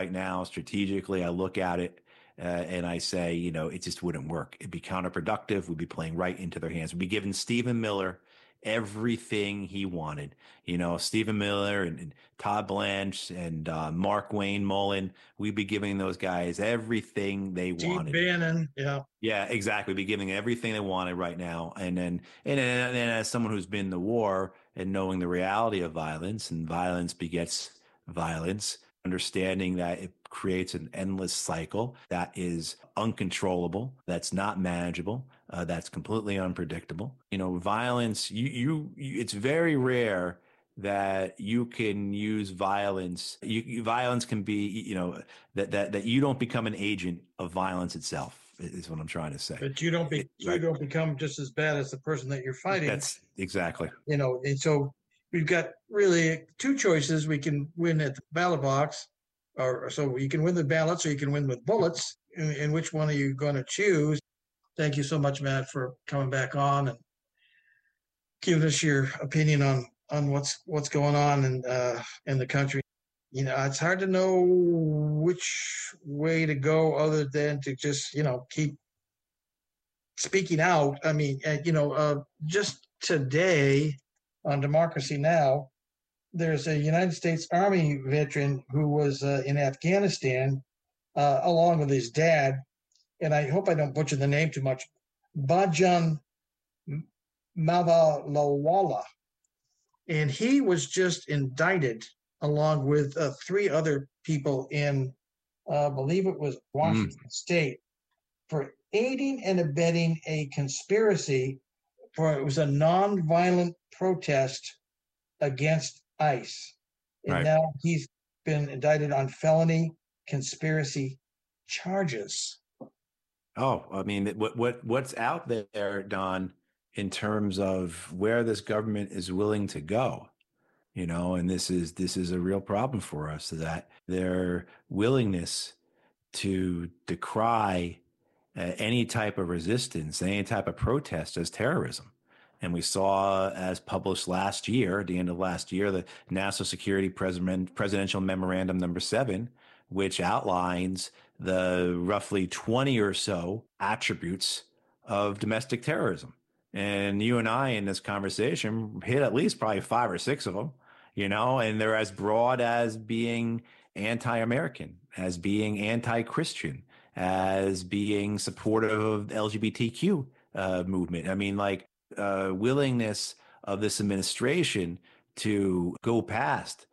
right now, strategically, I look at it and I say, it just wouldn't work. It'd be counterproductive. We'd be playing right into their hands. We'd be giving Stephen Miller everything he wanted. Stephen Miller and Todd Blanche and Mark Wayne Mullen, we'd be giving those guys everything they Steve wanted. Bannon, yeah. Yeah, exactly. Be giving everything they wanted right now. And then as someone who's been in the war and knowing the reality of violence, and violence begets violence, understanding that it creates an endless cycle that is uncontrollable, that's not manageable, that's completely unpredictable. Violence, it's very rare that you can use violence. Violence can be, that you don't become an agent of violence itself is what I'm trying to say. But you don't you Right. don't become just as bad as the person that you're fighting. That's exactly. And so we've got really two choices. We can win at the ballot box, or so you can win the ballots, or you can win with bullets. And which one are you going to choose? Thank you so much, Matt, for coming back on and giving us your opinion on what's going on in the country. It's hard to know which way to go other than to just keep speaking out. I mean, just today on Democracy Now, there's a United States Army veteran who was in Afghanistan along with his dad, and I hope I don't butcher the name too much. Bajan Mavalawala, and he was just indicted along with three other people in, I believe it was Mm, Washington State, for aiding and abetting a conspiracy for it was a nonviolent protest against ICE. And right. now he's been indicted on felony conspiracy charges. Oh, I mean, what's out there, Don, in terms of where this government is willing to go, and this is a real problem for us, that their willingness to decry any type of resistance, any type of protest as terrorism. And we saw, as published last year, at the end of last year, the National Security Presidential Memorandum number 7, which outlines the roughly 20 or so attributes of domestic terrorism. And you and I in this conversation hit at least probably 5 or 6 of them, and they're as broad as being anti-American, as being anti-Christian, as being supportive of LGBTQ movement. I mean, like willingness of this administration to go past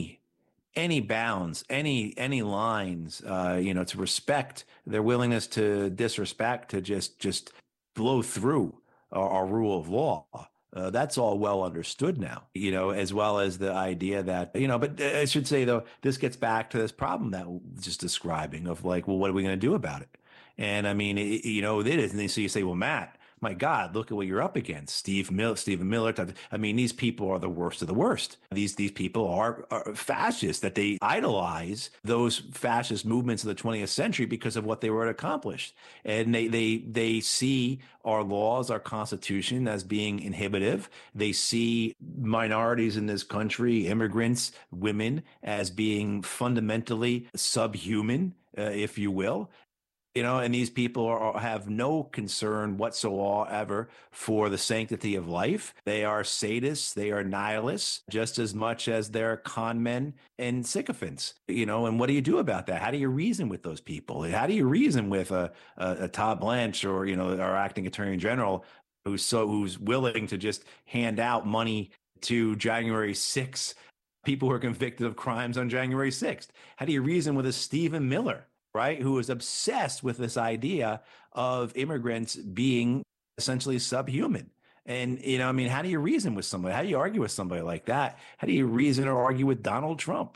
any bounds, any lines, to respect their willingness to disrespect, to just blow through our rule of law. That's all well understood now, as well as the idea that, but I should say, though, this gets back to this problem that we're just describing of like, well, what are we going to do about it? And I mean, it is. And then so you say, well, Matt, my God, look at what you're up against. Stephen Miller. I mean, these people are the worst of the worst. These people are fascists, that they idolize those fascist movements of the 20th century because of what they were accomplished. And they see our laws, our constitution as being inhibitive. They see minorities in this country, immigrants, women, as being fundamentally subhuman, if you will. And these people have no concern whatsoever for the sanctity of life. They are sadists. They are nihilists just as much as they're con men and sycophants, and what do you do about that? How do you reason with those people? How do you reason with a Todd Blanche or, our acting attorney general who's willing to just hand out money to January 6th, people who are convicted of crimes on January 6th? How do you reason with a Stephen Miller, right, who is obsessed with this idea of immigrants being essentially subhuman? And, I mean, how do you reason with somebody? How do you argue with somebody like that? How do you reason or argue with Donald Trump?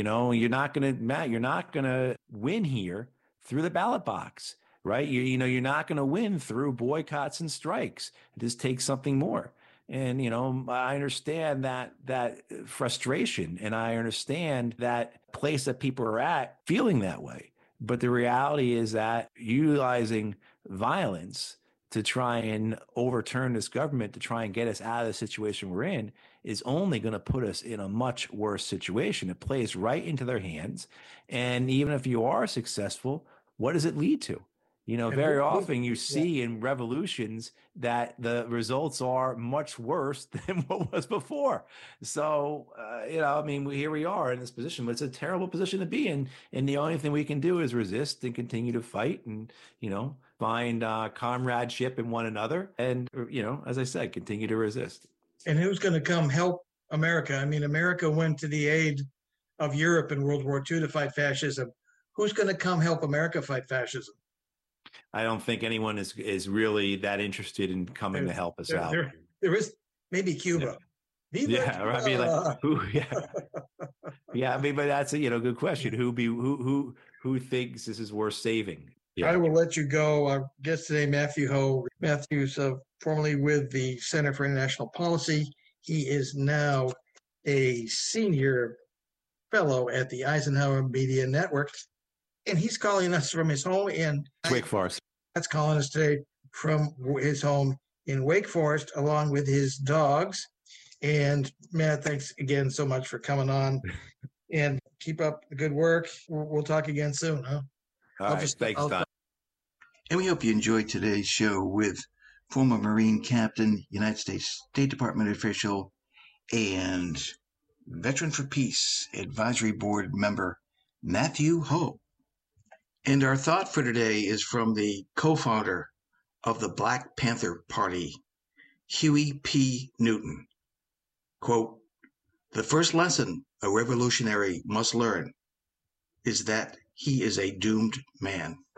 Matt, you're not going to win here through the ballot box, right? You're not going to win through boycotts and strikes. It just takes something more. And, I understand that frustration, and I understand that place that people are at feeling that way. But the reality is that utilizing violence to try and overturn this government, to try and get us out of the situation we're in, is only going to put us in a much worse situation. It plays right into their hands. And even if you are successful, what does it lead to? You know, And very we often you yeah. see in revolutions that the results are much worse than what was before. So, you know, I mean, here we are in this position, but it's a terrible position to be in. And the only thing we can do is resist and continue to fight and, you know, find comradeship in one another. And, you know, as I said, continue to resist. And who's going to come help America? I mean, America went to the aid of Europe in World War II to fight fascism. Who's going to come help America fight fascism? I don't think anyone is really that interested in coming to help us out. There is maybe Cuba. Yeah, yeah, right. I mean, like, who? Yeah, yeah. I mean, but that's a good question. Who thinks this is worth saving? Yeah. I will let you go. Our guest today, Matthew Hoh. Matthew's formerly with the Center for International Policy. He is now a senior fellow at the Eisenhower Media Network, and he's calling us from his home in Wake Forest. That's calling us today from his home in Wake Forest, along with his dogs. And Matt, thanks again so much for coming on, and keep up the good work. We'll talk again soon, huh? All right, thanks, Don. And we hope you enjoyed today's show with former Marine Captain, United States State Department official, and Veteran for Peace Advisory Board member, Matthew Hoh. And our thought for today is from the co-founder of the Black Panther Party, Huey P. Newton. Quote, "The first lesson a revolutionary must learn is that he is a doomed man."